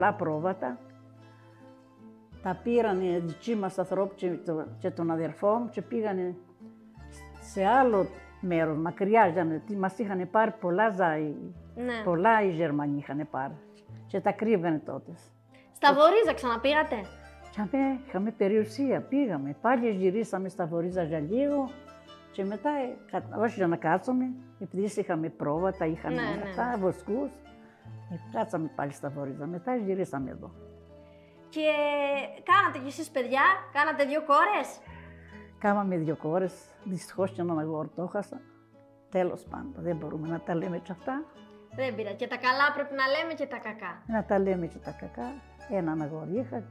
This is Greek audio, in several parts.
πολλά πρόβατα. Τα πήρανε οι δικοί μας ανθρώποι και τον αδερφό μου και πήγανε σε άλλο μέρος, μακριά, γιατί μας είχαν πάρει πολλά ζάι, Ναι. πολλά οι Γερμανοί είχαν πάρει και τα κρύβανε τότε. Στα Βορίζα ξαναπήγατε? Και είχαμε περιουσία, πήγαμε, πάλι γυρίσαμε στα Βορίζα για λίγο και μετά, όχι για να κάτσουμε, επειδή είχαμε πρόβατα, είχαμε αυτά, βοσκούς, κάτσαμε πάλι στα Βορίζα, μετά γυρίσαμε εδώ. Και κάνατε κι εσείς παιδιά, κάνατε 2 κόρες? Κάμαμε 2 κόρες, δυστυχώς και έναν αγόρι το έχασα. Τέλος πάντων, δεν μπορούμε να τα λέμε και αυτά. Δεν πειράζει. Και τα καλά πρέπει να λέμε και τα κακά. Να τα λέμε και τα κακά. Έναν αγόρι είχα,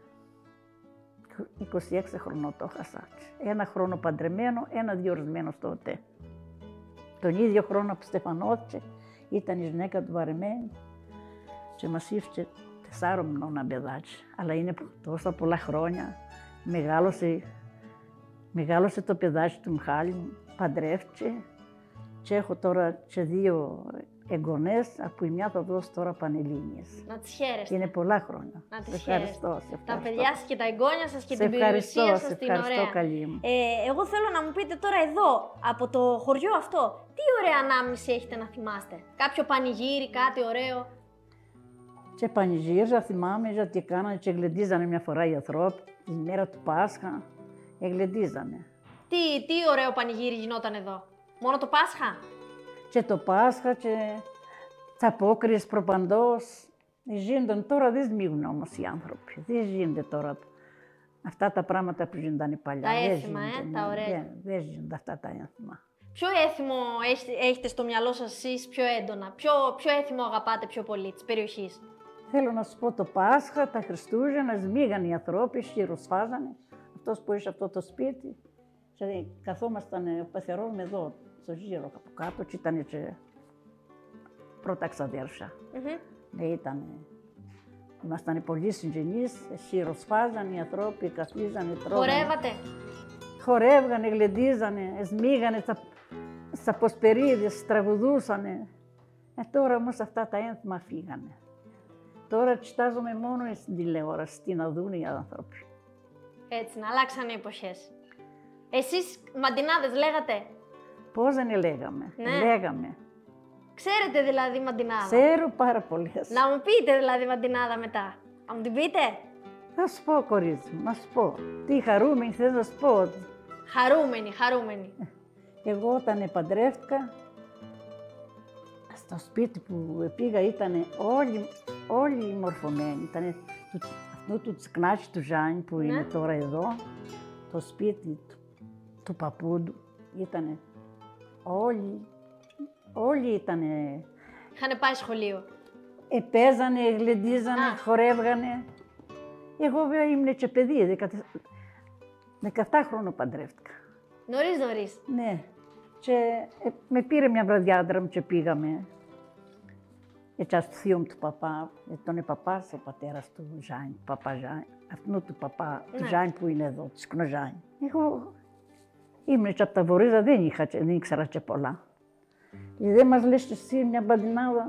26 χρονών το έχασα. 1 χρόνο παντρεμένο, 1 διορισμένο τότε. Τον ίδιο χρόνο απostεφανώθηκε, ήταν η γυναίκα του βαρεμένη και μας ήφηκε 4 μηνών ένα παιδάκι. Αλλά είναι τόσα πολλά χρόνια. Μεγάλωσε το παιδάκι του Μιχάλη μου, παντρεύτηκε και έχω τώρα και 2 εγγονές, από η μια θα δώσω τώρα πανελλήνιες. Να τις χαίρεστε. Είναι πολλά χρόνια. Να τις ευχαριστώ, χαίρεστε. Τα παιδιά σας και τα εγγόνια σας και σε την περιουσία σας την ωραία. ευχαριστώ, καλή μου. Εγώ θέλω να μου πείτε τώρα εδώ, από το χωριό αυτό, τι ωραία ανάμνηση έχετε να θυμάστε? Κάποιο πανηγύρι, κάτι ωραίο? Και πανηγύρια θυμάμαι γιατί κάνανε και γλεντίζανε μια φορά οι ανθρώποι, τη μέρα του Πάσχα, γλεντίζανε. Τι ωραίο πανηγύρι γινόταν εδώ? Μόνο το Πάσχα? Και το Πάσχα και τσαπόκριες προπαντός. Γίνονταν τώρα, δεν σμίγουν όμως οι άνθρωποι. Δεν γίνονται τώρα αυτά τα πράγματα που γίνονταν παλιά. Τα έθιμα, τα ωραία. Δεν γίνονται αυτά τα έθιμα. Ποιο έθιμο έχετε στο μυαλό σας εσείς πιο έντονα? Ποιο έθιμο αγαπάτε πιο πολύ της περιοχής? Θέλω να σου πω το Πάσχα, τα Χριστούγεννα, σμίγαν οι ανθρώποι, χειροσφάζανε. Αυτός που είχε αυτό το σπίτι. Και καθόμασταν ο πεθερός με εδώ, στο γύρο από κάτω και ήταν και πρώτα ξαδέρφια. Ήμασταν πολλοί συγγενείς, χειροσφάζαν οι ανθρώποι, καθίζανε, τρώγανε. Χορεύατε? Χορεύγανε, γλεντίζανε, σμίγανε στα ποσπερίδες, τραγουδούσανε. Τώρα όμως αυτά τα ένθιμα φύγανε. Τώρα κοιτάζομαι μόνο στην τηλεόραση, τι να δουν οι άνθρωποι. Έτσι, να αλλάξανε οι εποχές. Εσείς μαντινάδες λέγατε? Πώς δεν λέγαμε, λέγαμε. Ξέρετε δηλαδή μαντινάδα? Ξέρω πάρα πολλές. Να μου πείτε δηλαδή μαντινάδα μετά. Να μου την πείτε? Θα σου πω, κορίτσι μου, να σου πω. Τι χαρούμενη θες να σου πω? Χαρούμενη. Εγώ όταν παντρεύτηκα, στο σπίτι που πήγα ήταν όλοι μορφωμένοι. Ήταν αυτό του τσικνάκι του Ζάνη που είναι τώρα εδώ, το σπίτι του παππούντου, ήταν όλοι ήτανε. Είχανε πάει σχολείο. Παίζανε, γλεντίζανε, χορεύγανε. Εγώ βέβαια ήμουν και παιδί, 17 χρόνια παντρεύτηκα. Νωρίς. Ναι. Και με πήρε μια βραδιά άντρα μου και πήγαμε. Έτσι στο θείο μου του παπά, τον παπάς ο πατέρας του Ζάνη, παπά Ζάνη, αυτού του παπά Ζάνη που είναι εδώ, της Κνοζάνη. Εγώ ήμουν και από τα Βορίζα, δεν ήξερα και πολλά. Και δεν μας λες εσύ μια μπαντινάδα.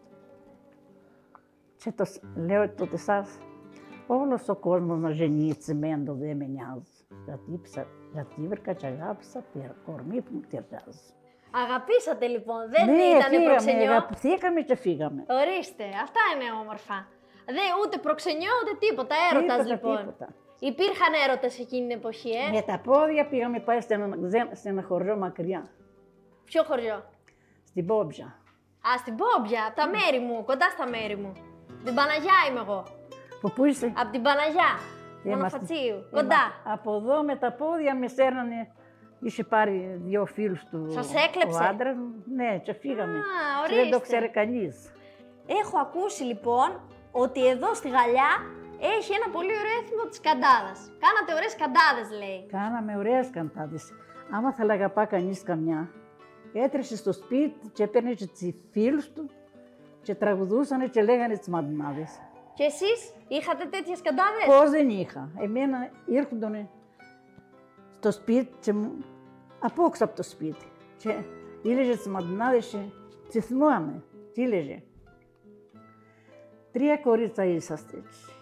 Και λέω τότε σας, όλος ο κόσμος να γεννεί τσιμέντο δεν με νοιάζει. Γιατί βρήκα και αγάπησα κορμί που μου ταιριάζει. Αγαπήσατε λοιπόν, δεν ήταν προξενιό? Αγαπηθήκαμε και φύγαμε. Ορίστε, αυτά είναι όμορφα. Ούτε προξενιό ούτε τίποτα, έρωτας λοιπόν. Τίποτα. Υπήρχαν έρωτες εκείνη την εποχή, Με τα πόδια πήγαμε πάει σε ένα χωριό μακριά. Ποιο χωριό? Στην Πόμπια. Α, στην Πόμπια, από τα μέρη μου, κοντά στα μέρη μου. Την Παναγιά είμαι εγώ. Πού είσαι? Από την Παναγιά, Μονοφατσίου, κοντά. Από εδώ με τα πόδια με σέρνανε. Είχε πάρει 2 φίλους του. Σας έκλεψε? Ο άντρας μου. Ναι, και φύγαμε. Ορίστε. Και δεν το ξέρει κανείς. Έχω ακούσει λοιπόν ότι εδώ στη Γαλλιά έχει ένα πολύ ωραίο έθιμο της καντάδας. Κάνατε ωραίες καντάδες, λέει. Κάναμε ωραίες καντάδες. Άμα θα αγαπά κανείς καμιά, έτρεσε στο σπίτι και έπαιρνε και τους φίλους του και τραγουδούσανε και λέγανε τις μαντινάδες. Και εσείς είχατε τέτοιες καντάδες? Πώς δεν είχα. Εμένα ήρχοντον στο σπίτι και απόξω από το σπίτι. Και ήλεγε τις μαντινάδες και τις θυμάμαι. Τι ήλεγε? 3 κορίτσα είσαστε έτσι.